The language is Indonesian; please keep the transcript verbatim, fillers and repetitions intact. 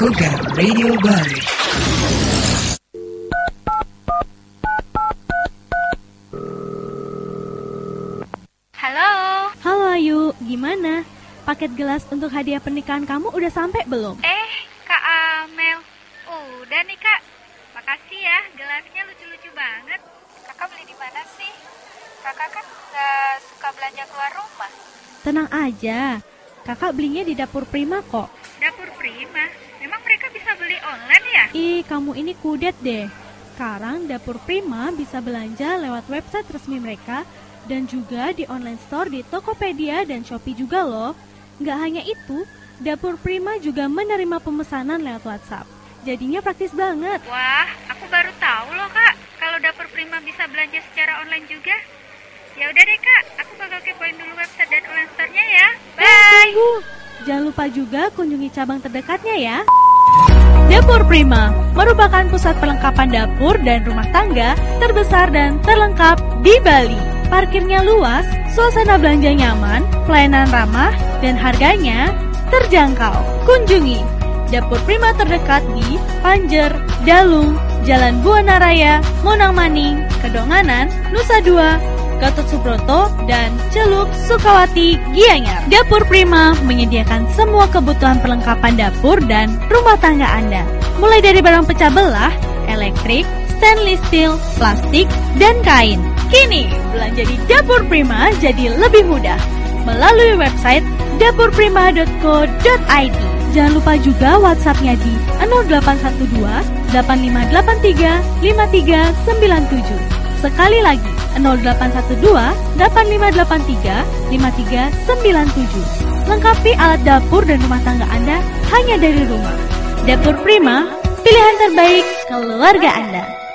Kogar Radio Bali. Halo. Halo Ayu, gimana? Paket gelas untuk hadiah pernikahan kamu udah sampai belum? Eh, Kak Amel. Udah nih, Kak. Makasih ya, gelasnya lucu-lucu banget. Kakak beli di mana sih? Kakak kan nggak suka belanja keluar rumah. Tenang aja, kakak belinya di Dapur Prima kok. Dapur Prima? Memang mereka bisa beli online ya? Ih, kamu ini kudet deh. Sekarang Dapur Prima bisa belanja lewat website resmi mereka dan juga di online store di Tokopedia dan Shopee juga loh. Nggak hanya itu, Dapur Prima juga menerima pemesanan lewat WhatsApp. Jadinya praktis banget. Wah, aku baru tahu loh, Kak. Kalau Dapur Prima bisa belanja secara online juga. Ya udah deh, Kak. Aku bakal kepoin dulu website dan online store-nya ya. Bye. Eh, tunggu. Jangan lupa juga kunjungi cabang terdekatnya ya. Dapur Prima merupakan pusat perlengkapan dapur dan rumah tangga terbesar dan terlengkap di Bali. Parkirnya luas, suasana belanja nyaman, pelayanan ramah, dan harganya terjangkau. Kunjungi Dapur Prima terdekat di Panjer, Dalung, Jalan Buana Raya, Monang Maning, Kedonganan, Nusa Dua, Gatot Subroto, dan Celuk Sukawati, Gianyar. Dapur Prima menyediakan semua kebutuhan perlengkapan dapur dan rumah tangga Anda. Mulai dari barang pecah belah, elektrik, stainless steel, plastik, dan kain. Kini, belanja di Dapur Prima jadi lebih mudah melalui website dapur prima dot co dot i d. Jangan lupa juga WhatsApp-nya di nol delapan satu dua delapan lima delapan tiga lima tiga sembilan tujuh. Sekali lagi, nol delapan satu dua delapan lima delapan tiga lima tiga sembilan tujuh. Lengkapi alat dapur dan rumah tangga Anda hanya dari rumah. Dapur Prima, pilihan terbaik keluarga Anda.